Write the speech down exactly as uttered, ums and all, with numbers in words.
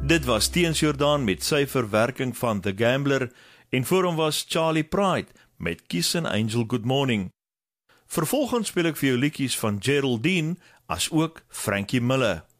Dit was Teens Jordaan met sy verwerking van The Gambler en voor hom was Charlie Pride met Kiss an Angel Good Morning. Vervolgens speel ek vir jou liedjies van Geraldine as ook Frankie Miller.